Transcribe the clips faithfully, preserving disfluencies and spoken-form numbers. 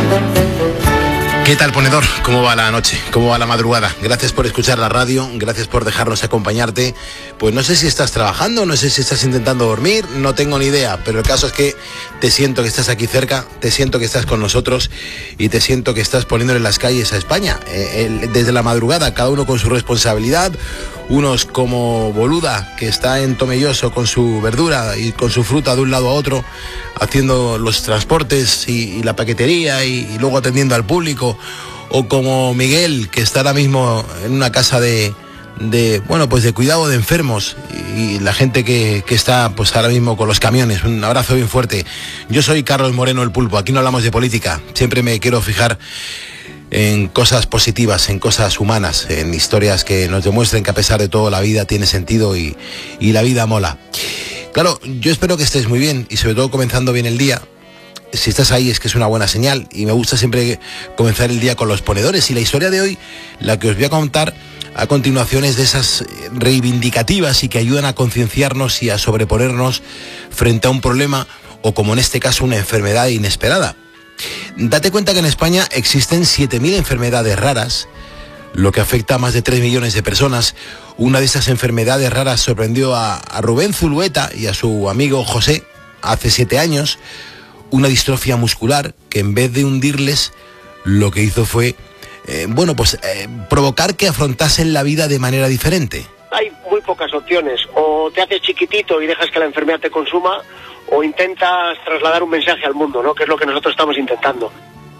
¿Qué tal, ponedor? ¿Cómo va la noche? ¿Cómo va la madrugada? Gracias por escuchar la radio, gracias por dejarnos acompañarte. Pues no sé si estás trabajando, no sé si estás intentando dormir, no tengo ni idea, pero el caso es que te siento que estás aquí cerca, te siento que estás con nosotros y te siento que estás poniéndole las calles a España. Eh, el, desde la madrugada, cada uno con su responsabilidad, unos como Boluda, que está en Tomelloso con su verdura y con su fruta de un lado a otro, haciendo los transportes y, y la paquetería y, y luego atendiendo al público, o como Miguel, que está ahora mismo en una casa de, de bueno, pues de cuidado de enfermos, y, y la gente que, que está pues ahora mismo con los camiones. Un abrazo bien fuerte. Yo soy Carlos Moreno, el Pulpo. Aquí no hablamos de política, siempre me quiero fijar en cosas positivas, en cosas humanas, en historias que nos demuestren que a pesar de todo la vida tiene sentido y, y la vida mola. Claro, yo espero que estés muy bien y sobre todo comenzando bien el día. Si estás ahí es que es una buena señal y me gusta siempre comenzar el día con los ponedores. Y la historia de hoy, la que os voy a contar a continuación, es de esas reivindicativas y que ayudan a concienciarnos y a sobreponernos frente a un problema o, como en este caso, una enfermedad inesperada. Date cuenta que en España existen siete mil enfermedades raras, lo que afecta a más de tres millones de personas. Una de esas enfermedades raras sorprendió a, a Rubén Zulueta y a su amigo José hace siete años. Una distrofia muscular que, en vez de hundirles, lo que hizo fue, eh, bueno, pues eh, provocar que afrontasen la vida de manera diferente. Hay muy pocas opciones. O te haces chiquitito y dejas que la enfermedad te consuma, o intentas trasladar un mensaje al mundo, ¿no? Que es lo que nosotros estamos intentando.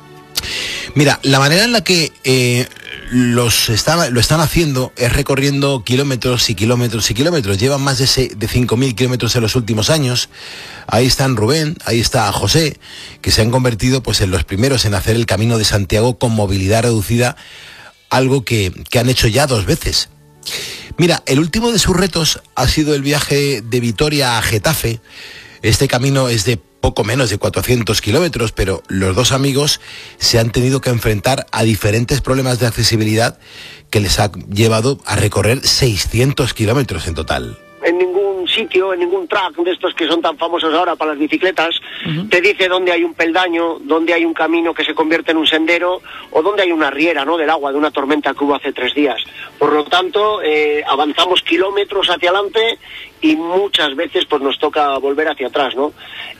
Mira, la manera en la que eh, los está, lo están haciendo es recorriendo kilómetros y kilómetros y kilómetros. Llevan más de, de cinco mil kilómetros en los últimos años. Ahí están Rubén, ahí está José, que se han convertido pues en los primeros en hacer el Camino de Santiago con movilidad reducida, algo que, que han hecho ya dos veces. Mira, el último de sus retos ha sido el viaje de Vitoria a Getafe. Este camino es de poco menos de cuatrocientos kilómetros, pero los dos amigos se han tenido que enfrentar a diferentes problemas de accesibilidad que les ha llevado a recorrer seiscientos kilómetros en total. En ningún sitio, en ningún track de estos que son tan famosos ahora para las bicicletas, uh-huh, te dice dónde hay un peldaño, dónde hay un camino que se convierte en un sendero, o dónde hay una riera, ¿no?, del agua de una tormenta que hubo hace tres días. Por lo tanto, eh, avanzamos kilómetros hacia adelante y muchas veces pues nos toca volver hacia atrás, ¿no?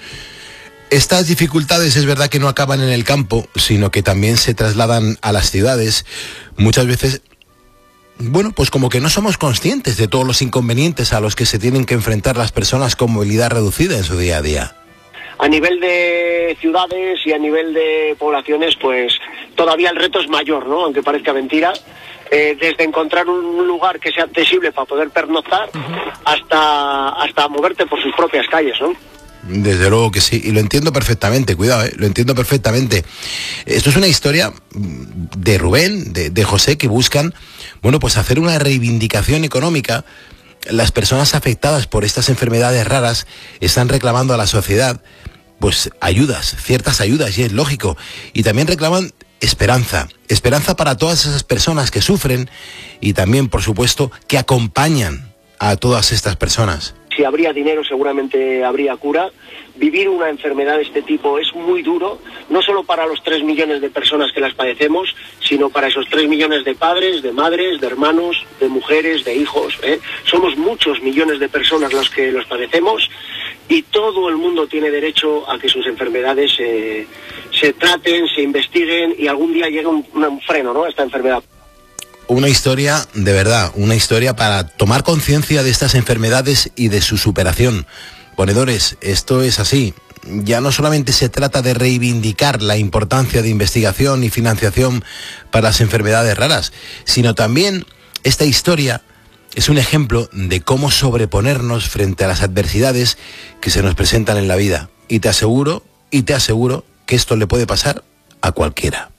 Estas dificultades es verdad que no acaban en el campo, sino que también se trasladan a las ciudades. Muchas veces, bueno, pues como que no somos conscientes de todos los inconvenientes a los que se tienen que enfrentar las personas con movilidad reducida en su día a día. A nivel de ciudades y a nivel de poblaciones, pues todavía el reto es mayor, ¿no?, aunque parezca mentira. Eh, desde encontrar un lugar que sea accesible para poder pernoctar, uh-huh, hasta, hasta moverte por sus propias calles, ¿no? Desde luego que sí, y lo entiendo perfectamente, cuidado, ¿eh? lo entiendo perfectamente. Esto es una historia de Rubén, de, de José, que buscan, bueno, pues hacer una reivindicación económica. Las personas afectadas por estas enfermedades raras están reclamando a la sociedad, pues ayudas, ciertas ayudas, y es lógico, y también reclaman esperanza, esperanza para todas esas personas que sufren y también, por supuesto, que acompañan a todas estas personas. Si habría dinero, seguramente habría cura. Vivir una enfermedad de este tipo es muy duro, no solo para los tres millones de personas que las padecemos, sino para esos tres millones de padres, de madres, de hermanos, de mujeres, de hijos, ¿eh? Somos muchos millones de personas los que los padecemos, y todo el mundo tiene derecho a que sus enfermedades eh, se traten, se investiguen y algún día llegue un, un freno, ¿no?, a esta enfermedad. Una historia, de verdad, una historia para tomar conciencia de estas enfermedades y de su superación. Ponedores, esto es así. Ya no solamente se trata de reivindicar la importancia de investigación y financiación para las enfermedades raras, sino también esta historia es un ejemplo de cómo sobreponernos frente a las adversidades que se nos presentan en la vida. Y te aseguro, y te aseguro que esto le puede pasar a cualquiera.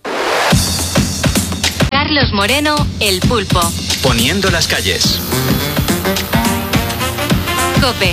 Carlos Moreno, el Pulpo. Poniendo las calles. COPE.